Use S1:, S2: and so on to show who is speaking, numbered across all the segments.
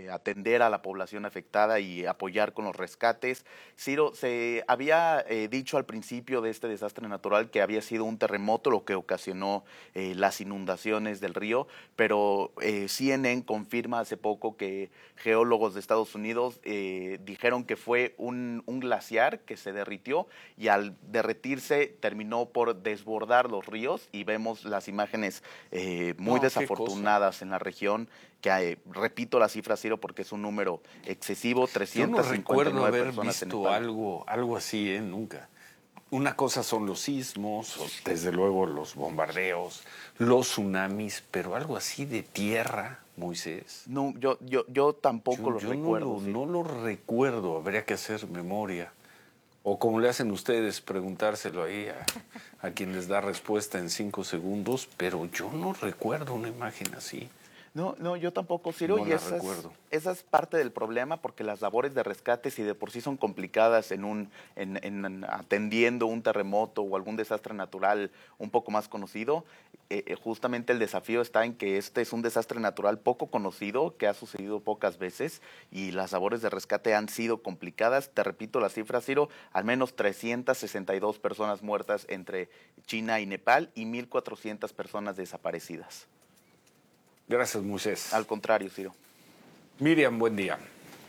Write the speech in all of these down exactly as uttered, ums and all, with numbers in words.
S1: eh, atender a la población afectada y apoyar con los rescates. Ciro, se había eh, dicho al principio de este desastre natural que había sido un terremoto lo que ocasionó eh, las inundaciones del río, pero eh, C N N confirma hace poco que geólogos de Estados Unidos eh, dijeron que fue un, un glaciar que se derritió y al derretirse terminó por desbordar los ríos y vemos las imágenes eh, muy
S2: no,
S1: desafortunadas en la región, que eh, repito la cifra, Ciro, porque es un número excesivo, trescientas cincuenta y nueve
S2: Yo no recuerdo haber
S1: personas en
S2: visto
S1: Nepal.
S2: algo, algo así, ¿eh? Nunca. Una cosa son los sismos, desde luego los bombardeos, los tsunamis, pero algo así de tierra, Moisés.
S1: No, yo, yo, yo tampoco
S2: yo,
S1: lo
S2: yo
S1: recuerdo.
S2: No lo,
S1: sí.
S2: no lo recuerdo, habría que hacer memoria. O como le hacen ustedes, preguntárselo ahí a, a quien les da respuesta en cinco segundos, pero yo no recuerdo una imagen así.
S1: No, no, yo tampoco, Ciro,
S2: No
S1: y
S2: la
S1: esa es,
S2: recuerdo.
S1: esa es parte del problema, porque las labores de rescate, si de por sí son complicadas en un, en, en atendiendo un terremoto o algún desastre natural un poco más conocido, eh, justamente el desafío está en que este es un desastre natural poco conocido, que ha sucedido pocas veces, y las labores de rescate han sido complicadas. Te repito la cifra, Ciro, al menos trescientas sesenta y dos personas muertas entre China y Nepal y mil cuatrocientas personas desaparecidas.
S2: Gracias, Moisés.
S1: Al contrario, Ciro.
S2: Miriam, buen día.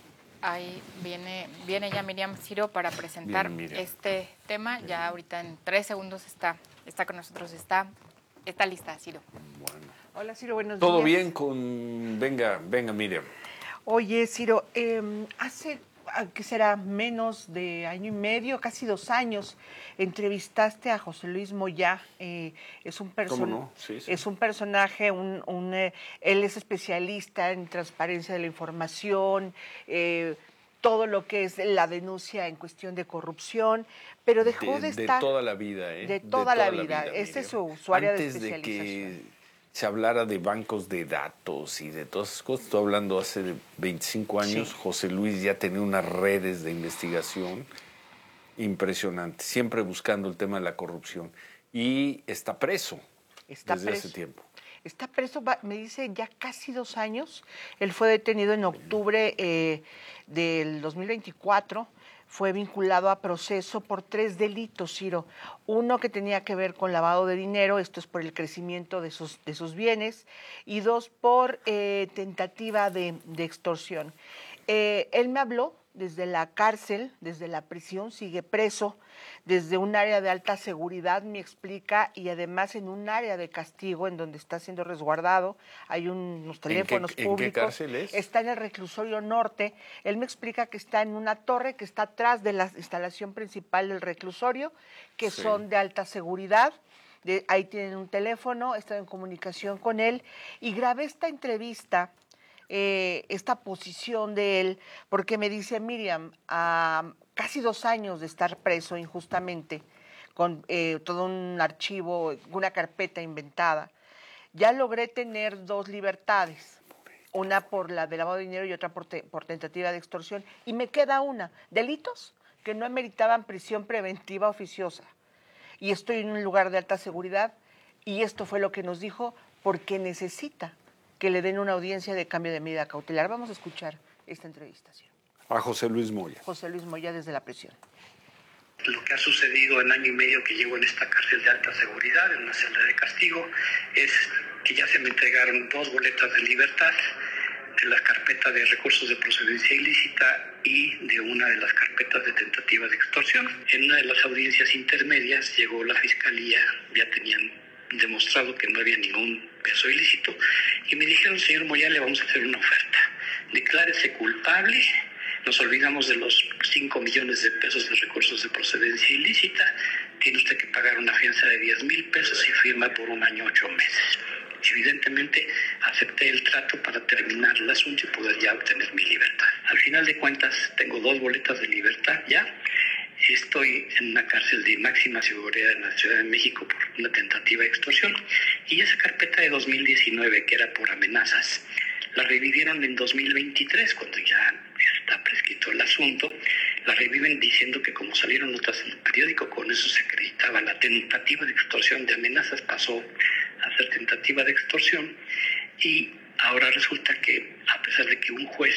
S3: Ahí viene, viene ya Miriam, Ciro, para presentar
S2: Bien, Miriam.
S3: este tema. Bien. Ya ahorita en tres segundos está, está con nosotros, está, está lista, Ciro.
S2: Bueno.
S4: Hola, Ciro, buenos
S2: ¿Todo
S4: días.
S2: bien con... Venga, venga, Miriam.
S4: Oye, Ciro, eh, hace, ¿qué será? Menos de año y medio, casi dos años, entrevistaste a José Luis Moyá. Eh, es un person-
S2: ¿Cómo no? Sí, sí.
S4: Es un personaje, un, un, eh, él es especialista en transparencia de la información, eh, todo lo que es la denuncia en cuestión de corrupción, pero dejó de,
S2: de
S4: estar...
S2: De toda la vida, ¿eh?
S4: De toda,
S2: de
S4: la,
S2: toda
S4: vida.
S2: la vida.
S4: Ese es su,
S2: Miriam.
S4: su área
S2: Antes
S4: de
S2: de
S4: especialización.
S2: que se hablara de bancos de datos y de todas esas cosas, estoy hablando hace veinticinco años,
S4: Sí.
S2: José Luis ya tenía unas redes de investigación impresionantes, siempre buscando el tema de la corrupción. Y está preso
S4: Está
S2: desde
S4: preso.
S2: hace tiempo.
S4: Está preso, va, me dice, ya casi dos años. Él fue detenido en octubre eh, del dos mil veinticuatro. Fue vinculado a proceso por tres delitos, Ciro. Uno que tenía que ver con lavado de dinero, esto es por el crecimiento de sus, de sus bienes, y dos por eh, tentativa de, de extorsión. Eh, él me habló desde la cárcel, desde la prisión, sigue preso, desde un área de alta seguridad, me explica, y además en un área de castigo en donde está siendo resguardado, hay un, unos teléfonos
S2: ¿En qué,
S4: públicos.
S2: ¿En qué cárcel es?
S4: Está en el reclusorio norte. Él me explica que está en una torre que está atrás de la instalación principal del reclusorio, que
S2: Sí.
S4: son de alta seguridad. De, ahí tienen un teléfono, estoy en comunicación con él, y grabé esta entrevista, Eh, esta posición de él, porque me dice, Miriam, a casi dos años de estar preso injustamente, con eh, todo un archivo, una carpeta inventada, ya logré tener dos libertades, una por la de lavado de dinero y otra por, te, por tentativa de extorsión, y me queda una, delitos que no ameritaban prisión preventiva oficiosa, y estoy en un lugar de alta seguridad, y esto fue lo que nos dijo, porque necesita que le den una audiencia de cambio de medida cautelar. Vamos a escuchar esta entrevista, ¿sí?
S2: A José Luis Moya.
S4: José Luis Moya desde la prisión.
S5: Lo que ha sucedido en año y medio que llevo en esta cárcel de alta seguridad, en una celda de castigo, es que ya se me entregaron dos boletas de libertad de las carpetas de recursos de procedencia ilícita y de una de las carpetas de tentativa de extorsión. En una de las audiencias intermedias llegó la fiscalía, ya tenían demostrado que no había ningún peso ilícito, y me dijeron, señor Moya, le vamos a hacer una oferta. Declárese culpable, nos olvidamos de los cinco millones de pesos de recursos de procedencia ilícita, tiene usted que pagar una fianza de diez mil pesos y firma por un año ocho meses. Evidentemente acepté el trato para terminar el asunto y poder ya obtener mi libertad. Al final de cuentas tengo dos boletas de libertad ya. Estoy en una cárcel de máxima seguridad en la Ciudad de México por una tentativa de extorsión, y esa carpeta de dos mil diecinueve, que era por amenazas, la revivieron en dos mil veintitrés, cuando ya está prescrito el asunto. La reviven diciendo que como salieron notas en el periódico, con eso se acreditaba la tentativa de extorsión. De amenazas pasó a ser tentativa de extorsión, y ahora resulta que, a pesar de que un juez